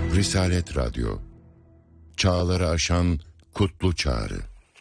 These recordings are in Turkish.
Risalet Radyo, çağları aşan kutlu çağrı.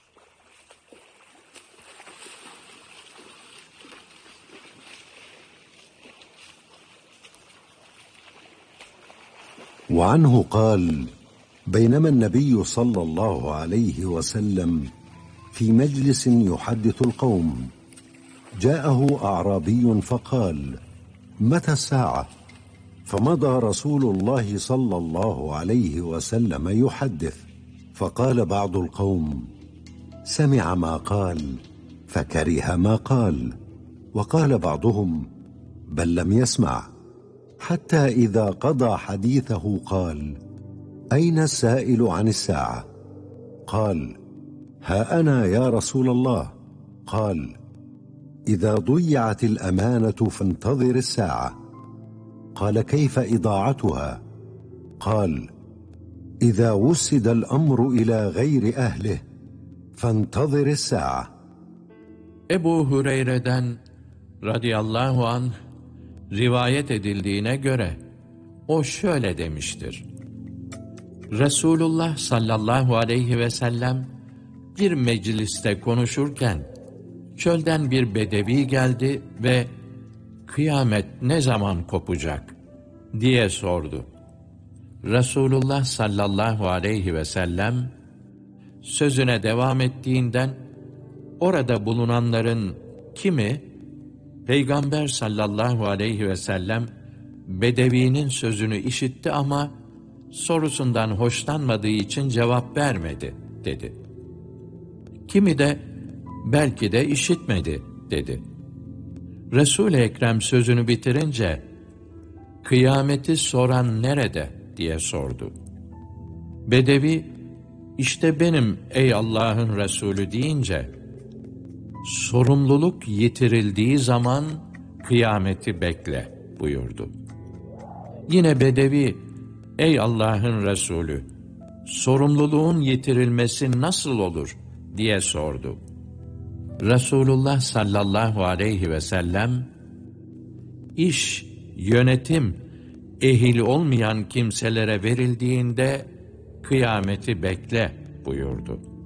وعنه قال: بينما النبي صلى الله عليه وسلم في مجلس يحدث القوم جاءه أعرابي فقال: متى الساعة؟ فمضى رسول الله صلى الله عليه وسلم يحدث، فقال بعض القوم: سمع ما قال فكره ما قال، وقال بعضهم: بل لم يسمع، حتى إذا قضى حديثه قال: أين السائل عن الساعة؟ قال: ها أنا يا رسول الله. قال: إذا ضيعت الأمانة فانتظر الساعة. قال: كيف إضاعتها؟ قال: إذا وسد الأمر إلى غير أهله فانتظر الساعة. Ebu Hureyre'den radıyallahu anh rivayet edildiğine göre o şöyle demiştir: Resulullah sallallahu aleyhi ve sellem bir mecliste konuşurken çölden bir bedevi geldi ve kıyamet ne zaman kopacak diye sordu. Resulullah sallallahu aleyhi ve sellem sözüne devam ettiğinden orada bulunanların kimi Peygamber sallallahu aleyhi ve sellem bedevinin sözünü işitti ama sorusundan hoşlanmadığı için cevap vermedi dedi. Kimi de belki de işitmedi dedi. Resul-i Ekrem sözünü bitirince kıyameti soran nerede diye sordu. Bedevi işte benim ey Allah'ın Resulü deyince sorumluluk yitirildiği zaman kıyameti bekle buyurdu. Yine Bedevi ey Allah'ın Resulü sorumluluğun yitirilmesi nasıl olur diye sordu. Resulullah sallallahu aleyhi ve sellem iş, yönetim ehil olmayan kimselere verildiğinde kıyameti bekle buyurdu.